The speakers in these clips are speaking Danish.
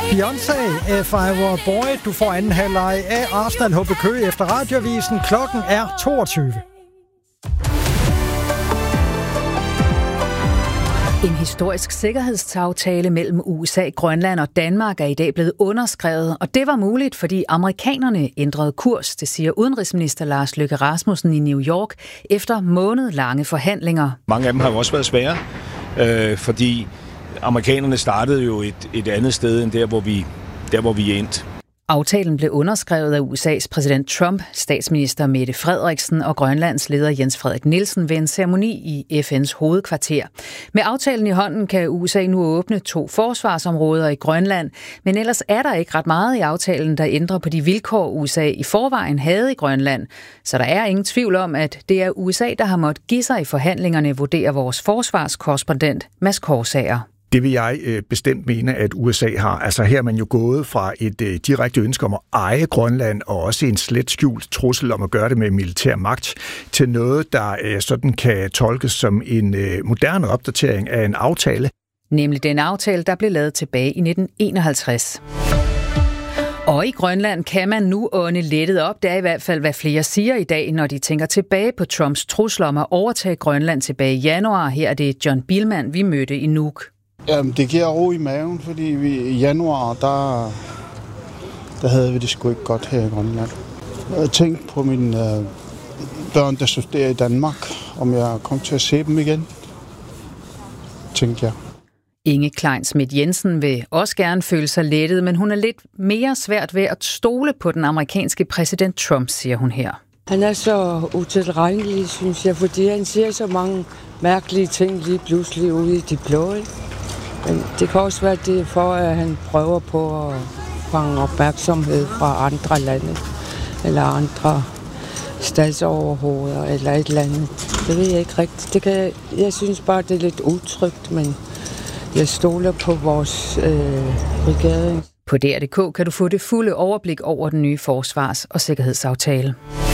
Beyoncé, If I Were a Boy. Du får anden halvleg af Arsenal HB Køge efter radioavisen. Klokken er 22. En historisk sikkerhedsaftale mellem USA, Grønland og Danmark er i dag blevet underskrevet, og det var muligt, fordi amerikanerne ændrede kurs, det siger udenrigsminister Lars Løkke Rasmussen i New York efter månedlange forhandlinger. Mange af dem har jo også været svære, fordi amerikanerne startede jo et andet sted end der, hvor vi endte. Aftalen blev underskrevet af USA's præsident Trump, statsminister Mette Frederiksen og Grønlands leder Jens Frederik Nielsen ved en ceremoni i FN's hovedkvarter. Med aftalen i hånden kan USA nu åbne 2 forsvarsområder i Grønland, men ellers er der ikke ret meget i aftalen, der ændrer på de vilkår, USA i forvejen havde i Grønland. Så der er ingen tvivl om, at det er USA, der har måttet give sig i forhandlingerne, vurderer vores forsvarskorrespondent Mads Korsager. Det vil jeg bestemt mene, at USA har. Altså her er man jo gået fra et direkte ønske om at eje Grønland, og også en slet skjult trussel om at gøre det med militær magt, til noget, der sådan kan tolkes som en moderne opdatering af en aftale. Nemlig den aftale, der blev lavet tilbage i 1951. Og i Grønland kan man nu ånde lettet op. Det er i hvert fald, hvad flere siger i dag, når de tænker tilbage på Trumps trusler om at overtage Grønland tilbage i januar. Her er det John Bielmann, vi mødte i Nuuk. Jamen, det giver ro i maven, fordi i januar, der havde vi det sgu ikke godt her i Grønland. Jeg tænkte på mine børn, der studerer i Danmark, om jeg kom til at se dem igen, tænkte jeg. Inge Klein Schmidt Jensen vil også gerne føle sig lettet, men hun er lidt mere svært ved at stole på den amerikanske præsident Trump, siger hun her. Han er så utilregnelig, synes jeg, fordi han siger så mange mærkelige ting lige pludselig ude i de blå. Men det kan også være det for, at han prøver på at fange opmærksomhed fra andre lande, eller andre statsoverhoveder, eller et eller andet. Det ved jeg ikke rigtigt. Jeg synes bare, det er lidt utrygt, men jeg stoler på vores regering. På DR.dk kan du få det fulde overblik over den nye forsvars- og sikkerhedsaftale.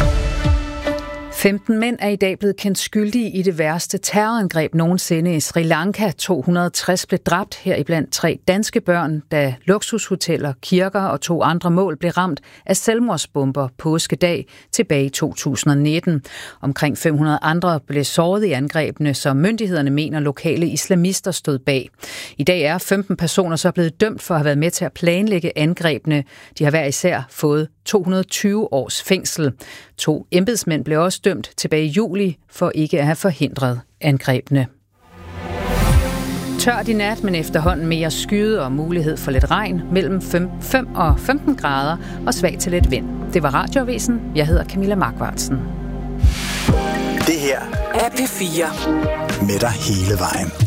15 mænd er i dag blevet kendt skyldige i det værste terrorangreb nogensinde i Sri Lanka. 260 blev dræbt, heriblandt 3 danske børn, da luksushoteller, kirker og 2 andre mål blev ramt af selvmordsbomber påskedag tilbage i 2019. Omkring 500 andre blev såret i angrebene, som myndighederne mener lokale islamister stod bag. I dag er 15 personer så blevet dømt for at have været med til at planlægge angrebene. De har hver især fået 220 års fængsel. 2 embedsmænd blev også dømt tilbage i juli for ikke at have forhindret angrebene. Tørt i nat, men efterhånden mere skyde og mulighed for lidt regn mellem 5 og 15 grader og svag til lidt vind. Det var Radioavisen. Jeg hedder Camilla Markvartsen. Det her er P4 med dig hele vejen.